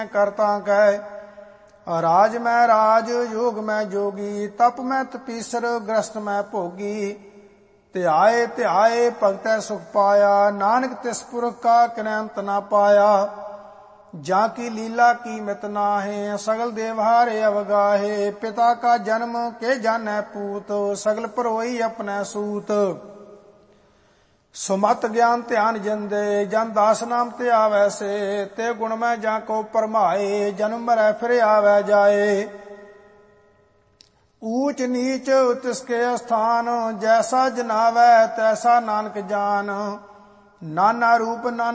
ਕਰਤਾ ਕੈ। ਰਾਜ ਮੈਂ ਰਾਜ, ਯੋਗ ਮੈਂ ਜੋਗੀ, ਤਪ ਮੈਂ ਤਪੀਸਰ, ਗ੍ਰਸਤ ਮੈਂ ਭੋਗੀ। ਧਿਆਏ ਧਿਆਏ ਭਗਤੈ ਸੁਖ ਪਾਇਆ, ਨਾਨਕ ਤਿਸ ਪੁਰਖ ਕਾ ਕਿਨੈ ਅੰਤ ਨਾ ਪਾਇਆ। ਜਾਂ ਕੀ ਲੀਲਾ कीमत नाहे, सगल देवहारे अवगाहे। पिता का जन्म के जानै पूत, सगल परोई अपने सूत। सुमत ज्ञान ध्यान जंदे, जन दास नाम ते आवै से। ते गुण में जा को परमाए, जन्म मरै फिर आवै जाए। ऊंच नीच तिसके स्थान, जैसा जनावै तैसा नानक जान। नाना रूप नाना